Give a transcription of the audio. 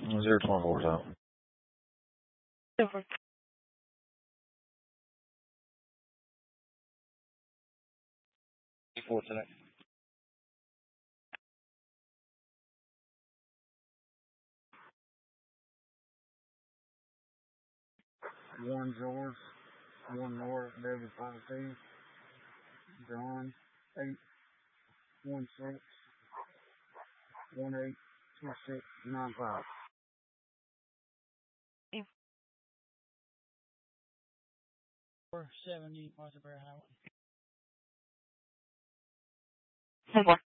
024's out. Over. 4 today. One George, one Laura, David 52, John 816 182695. 470 Martha Bear Highway. 4.